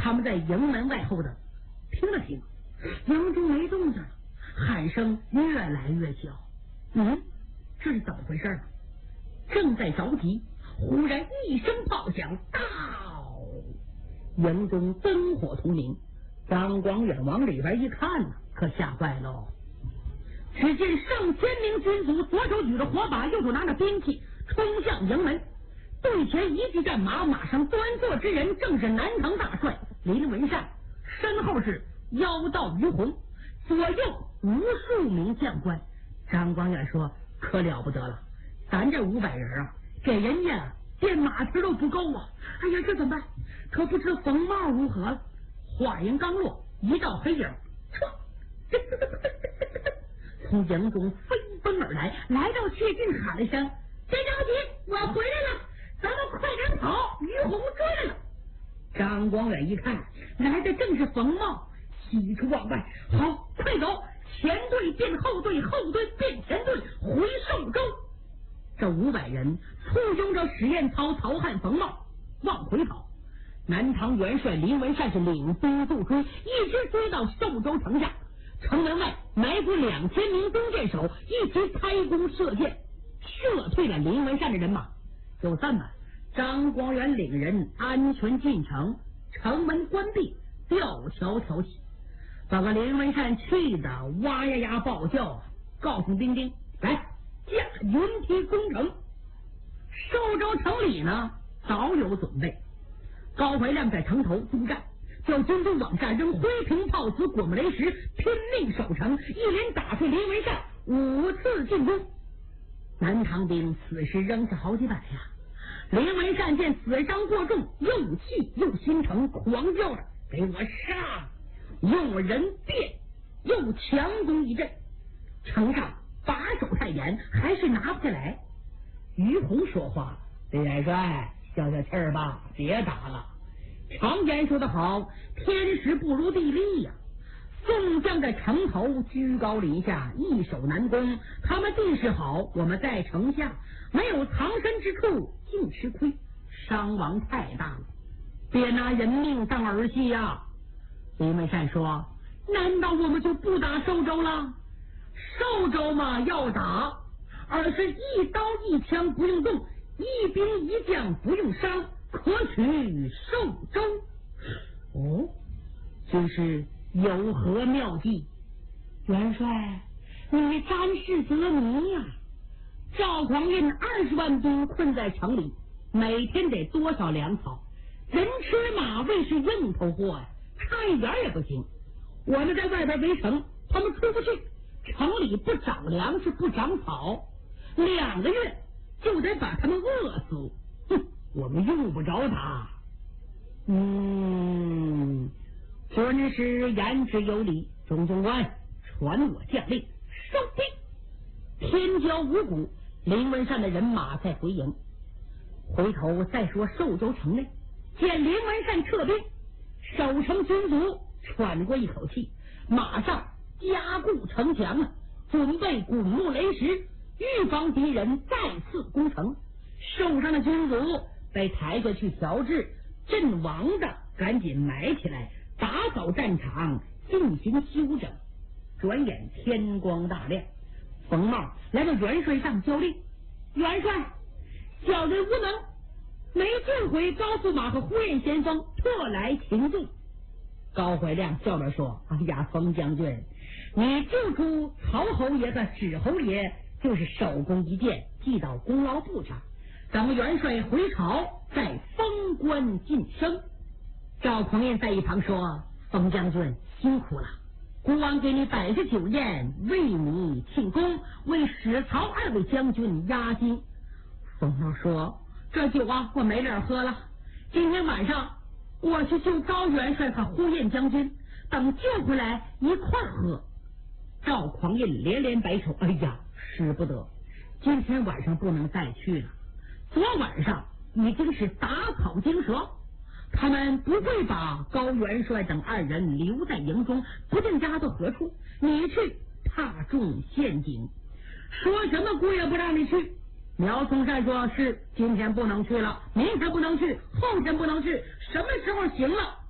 他们在营门外后的听了听，营中没动静，喊声越来越小。这是怎么回事呢？正在着急，忽然一声炮响，到营中灯火通明。张光远往里边一看呢，可吓坏喽！只见上千名军卒左手举着火把，右手拿着兵器，冲向营门。队前一骑战马，马上端坐之人正是南唐大帅林文善，身后是妖道于洪，左右无数名将官。张光远说：“可了不得了，咱这500人啊，给人家垫马蹄都不够啊！哎呀，这怎么办？可不知冯茂如何了。”话音刚落，一道黑影从营中飞奔而来，来到切近，喊了一声：“别着急，我回来了，咱们快点跑！”于洪追来了。张光远一看，来的正是冯茂，喜出望外。好，快走！前队变后队，后队变前队，回寿州。这500人簇拥着史彦操、曹汉、冯茂往回跑。南唐元帅林文善是领兵助追，一直追到寿州城下。城门外埋伏2000名弓箭手，一起开弓射箭，射退了林文善的人马。就这么，张光远领人安全进城，城门关闭，吊桥挑起，把个林文善气得哇呀呀暴叫，告诉兵丁来架云梯攻城。寿州城里呢早有准备，高怀亮在城头督战，叫军队往下扔灰瓶炮子、滚木雷石，拼命守城，一连打退林文善5次进攻。南唐兵此时仍是好几百呀。林文善见死伤过重，又气又心疼，狂叫着：“给我上！”用人变，又强攻一阵。城上把守太严，还是拿不下来。于洪说话：“李元帅，消消气儿吧，别打了。常言说得好，天时不如地利呀。宋将在城头居高临下，易守难攻。他们地势好，我们在城下没有藏身之处，尽吃亏，伤亡太大了，别拿人命当儿戏呀。”林文善说：“难道我们就不打寿州了？寿州嘛要打，而是一刀一枪不用动，一兵一将不用伤，可取寿州。”哦，真是有何妙计？元帅，你沾事则迷呀！赵匡胤20万兵困在城里，每天得多少粮草？人吃马喂是硬头货呀，差一点也不行。我们在外边围城，他们出不去，城里不长粮食不长草，2个月就得把他们饿死。我们用不着他。准是言之有理，中军官传我将令，收兵。天骄五谷，林文善的人马在回营。回头再说寿州城内，见林文善撤兵，守城军卒喘过一口气，马上加固城墙了，准备滚木雷石，预防敌人再次攻城。受伤的军卒被抬下去调治，阵亡的赶紧埋起来，打扫战场，进行休整。转眼天光大亮，冯茂来到元帅上交令：“元帅，小人无能，没这回高驸马和呼延先锋特来请罪。”高怀亮笑着说：“哎呀，冯将军，你救出曹侯爷和史侯爷，就是手工一件，记到功劳簿上。等元帅回朝，再封官晋升。”赵匡胤在一旁说：“冯将军辛苦了，国王给你摆着酒宴，为你庆功，为史曹2位将军压惊。”冯茂说：“这酒啊，我没脸喝了。今天晚上我去救高元帅和呼延将军，等救回来一块儿喝。”赵匡胤连连摆手：“哎呀，使不得，今天晚上不能再去了。昨晚上已经是打草惊蛇，他们不会把高元帅等2人留在营中，不定押到何处。你去怕中陷阱，说什么姑也不让你去。”苗宗善说：“是今天不能去了，明天不能去，后天不能去，什么时候行了